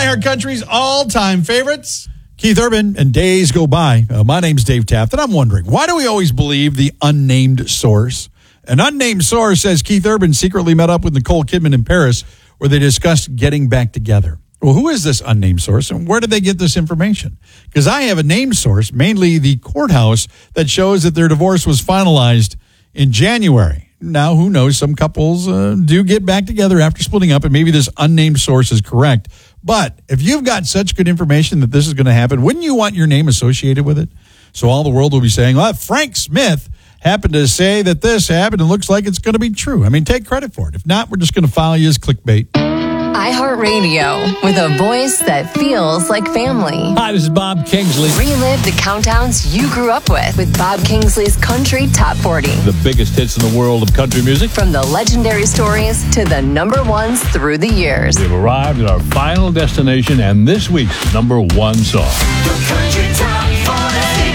iHeart Country's all-time favorites. Keith Urban and Days Go By. My name's Dave Taft, and I'm wondering, why do we always believe the unnamed source? An unnamed source says Keith Urban secretly met up with Nicole Kidman in Paris where they discussed getting back together. Well, who is this unnamed source, and where did they get this information? Because I have a named source, mainly the courthouse, that shows that their divorce was finalized in January. Now, who knows? Some couples do get back together after splitting up, and maybe this unnamed source is correct. But if you've got such good information that this is going to happen, wouldn't you want your name associated with it? So all the world will be saying, well, Frank Smith happened to say that this happened and looks like it's going to be true. I mean, take credit for it. If not, we're just going to file you as clickbait. iHeartRadio, with a voice that feels like family. Hi, this is Bob Kingsley. Relive the countdowns you grew up with Bob Kingsley's Country Top 40. The biggest hits in the world of country music. From the legendary stories to the number ones through the years. We've arrived at our final destination and this week's number one song. The Country Top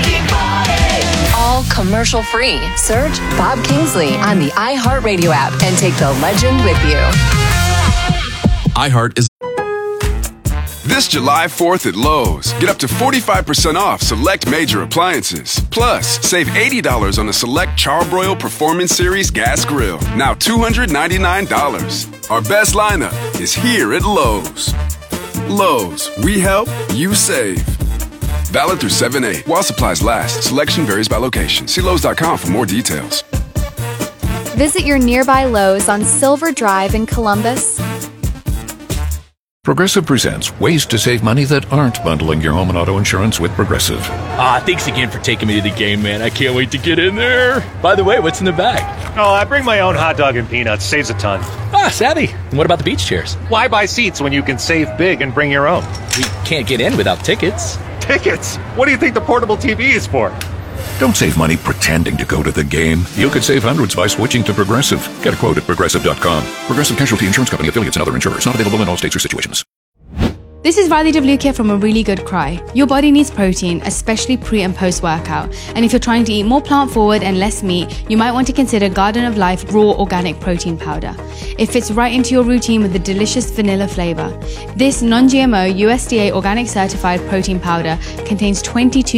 40. All commercial free. Search Bob Kingsley on the iHeartRadio app and take the legend with you. iHeart is... This July 4th at Lowe's, get up to 45% off select major appliances. Plus, save $80 on the select Charbroil Performance Series gas grill. Now $299. Our best lineup is here at Lowe's. Lowe's, we help, you save. Valid through 7/8. While supplies last, selection varies by location. See Lowes.com for more details. Visit your nearby Lowe's on Silver Drive in Columbus. Progressive presents ways to save money that aren't bundling your home and auto insurance with Progressive. Thanks again for taking me to the game, man. I can't wait to get in there. By the way, what's in the bag? Oh, I bring my own hot dog and peanuts. Saves a ton. Savvy. And what about the beach chairs? Why buy seats when you can save big and bring your own? We can't get in without tickets. Tickets? What do you think the portable TV is for? Don't save money pretending to go to the game. You could save hundreds by switching to Progressive. Get a quote at Progressive.com. Progressive Casualty Insurance Company, affiliates, and other insurers. Not available in all states or situations. This is Riley Devlukia from A Really Good Cry. Your body needs protein, especially pre and post workout. And if you're trying to eat more plant forward and less meat, you might want to consider Garden of Life Raw Organic Protein Powder. It fits right into your routine with a delicious vanilla flavor. This non-GMO USDA organic certified protein powder contains 22